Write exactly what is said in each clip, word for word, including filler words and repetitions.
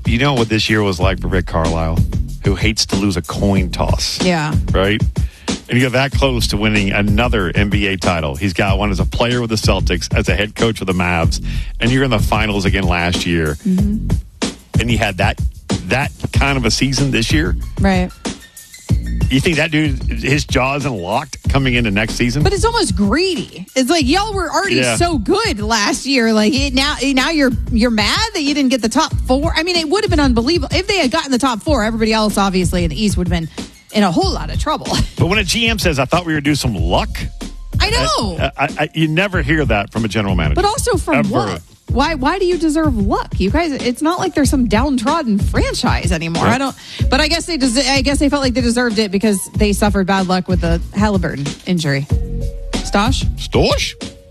you know what this year was like for Rick Carlisle, who hates to lose a coin toss. Yeah. Right? And you get that close to winning another N B A title. He's got one as a player with the Celtics, as a head coach with the Mavs, and you're in the finals again last year. Mm-hmm. And you had that that kind of a season this year. Right. You think that dude, his jaw isn't locked coming into next season? But it's almost greedy. It's like y'all were already Yeah. so good last year. Like it, now, now you're you're mad that you didn't get the top four. I mean, it would have been unbelievable if they had gotten the top four. Everybody else, obviously, in the East would have been in a whole lot of trouble. But when a G M says, "I thought we were due some luck," I know. I, I, I, you never hear that from a general manager. But also from Ever. what? Why why do you deserve luck? You guys, it's not like there's some downtrodden franchise anymore. Right. I don't but I guess they des- I guess they felt like they deserved it because they suffered bad luck with the Halliburton injury. Stosh? Stosh?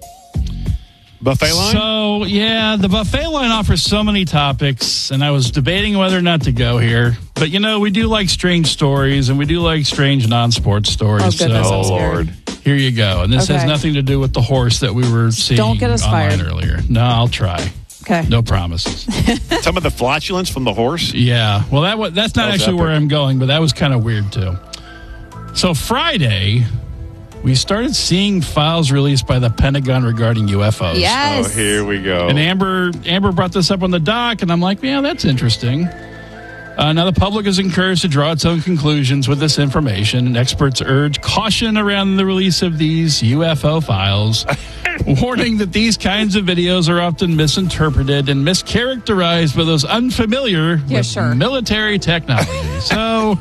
Buffet line? So, yeah, the buffet line offers so many topics, and I was debating whether or not to go here. But, you know, we do like strange stories, and we do like strange non-sports stories. Oh, goodness, so, I'm scared. Lord. Here you go. And this Okay. has nothing to do with the horse that we were seeing Don't get us online fired. earlier. No, I'll try. Okay. No promises. Some of the flatulence from the horse? Yeah. Well, that wa- that's not That was actually where epic. I'm going, but that was kind of weird, too. So Friday, we started seeing files released by the Pentagon regarding U F Os. Yes. Oh, here we go. And Amber Amber brought this up on the doc, and I'm like, yeah, that's interesting. Uh, now, the public is encouraged to draw its own conclusions with this information, and experts urge caution around the release of these U F O files, warning that these kinds of videos are often misinterpreted and mischaracterized by those unfamiliar Yeah, with sure. military technology. So,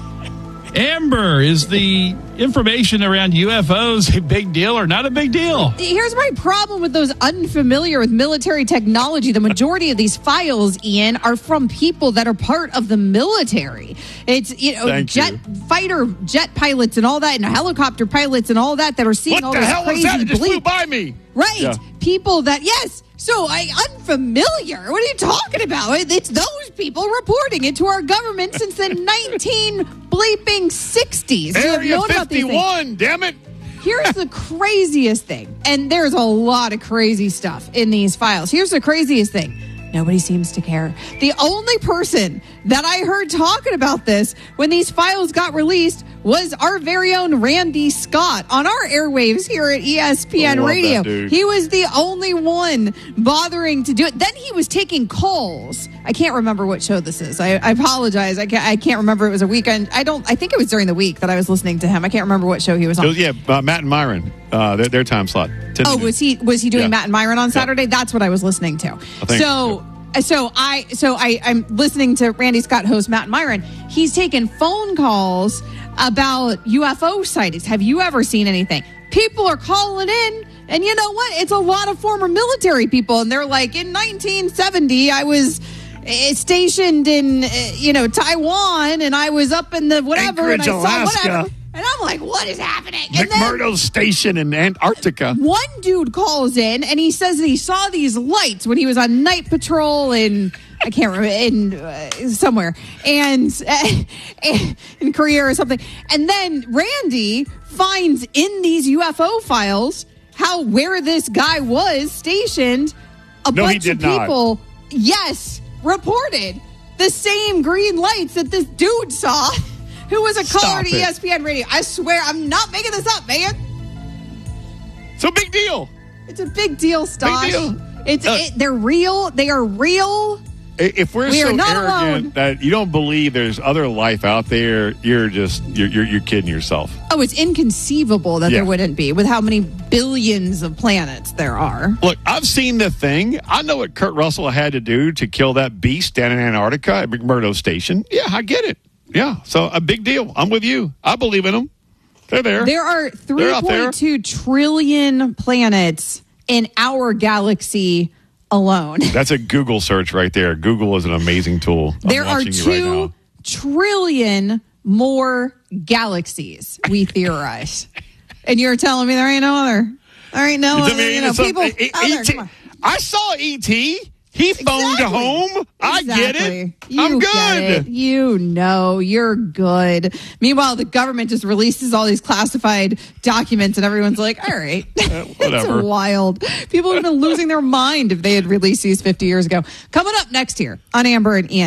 Amber, is the information around U F Os a big deal or not a big deal? Here's my problem with those unfamiliar with military technology. The majority of these files, Ian, are from people that are part of the military. It's, you know, Thank jet you. fighter jet pilots and all that, and helicopter pilots and all that that are seeing What all the this hell was crazy that? It just flew bleep. by me. Right. Yeah. People that, yes. So I unfamiliar. What are you talking about? It- It's those people reporting it to our government since the nineteen bleeping sixties. We have Area known about these things. fifty-one, damn it. Here's the craziest thing, and there's a lot of crazy stuff in these files. Here's the craziest thing. Nobody seems to care. The only person that I heard talking about this when these files got released was our very own Randy Scott on our airwaves here at E S P N I love Radio. that dude. He was the only one bothering to do it. Then he was taking calls. I can't remember what show this is. I, I apologize. I can't, I can't remember. It was a weekend. I don't. I think it was during the week that I was listening to him. I can't remember what show he was on. It was, yeah, uh, Matt and Myron, uh, their, their time slot. ten Oh, to noon. was he was he doing Yeah. Matt and Myron on Saturday? That's what I was listening to. think So so I so I I'm listening to Randy Scott host Matt and Myron. He's taking phone calls about U F O sightings. Have you ever seen anything? People are calling in, and you know what? It's a lot of former military people, and they're like, in nineteen seventy, I was eh, stationed in eh, you know Taiwan, and I was up in the whatever, and I Anchorage, saw Alaska. whatever. And I'm like, what is happening? And then- McMurdo Station in Antarctica. one dude calls in and he says that he saw these lights when he was on night patrol in I can't remember in uh, somewhere and uh, in Korea or something. And then Randy finds in these U F O files how where this guy was stationed. A No, he bunch did of not. people, yes, reported the same green lights that this dude saw. Who was a caller Stop to it. E S P N Radio? I swear, I'm not making this up, man. So big deal. It's a big deal, Stosh. Big deal. It's Uh, it, they're real. They are real. I- If we're We are so not arrogant alone. that you don't believe there's other life out there, you're just you're you're, you're kidding yourself. Oh, it's inconceivable that Yeah. there wouldn't be with how many billions of planets there are. Look, I've seen the thing. I know what Kurt Russell had to do to kill that beast down in Antarctica at McMurdo Station. Yeah, I get it. Yeah, so a big deal. I'm with you. I believe in them. They're there. There are three out there. point two trillion planets in our galaxy alone. That's a Google search right there. Google is an amazing tool. I'm There are watching you right two now. trillion more galaxies, we theorize. And you're telling me there ain't no other. There ain't no I other. mean, You know, it's a- people E- out there, E T come on. I saw E T. He phoned Exactly. home. I get Exactly. it. You I'm get good. it. You know, you're good. Meanwhile, the government just releases all these classified documents, and everyone's like, all right. whatever. It's wild. People would have been losing their mind if they had released these fifty years ago. Coming up next here on Amber and Ian.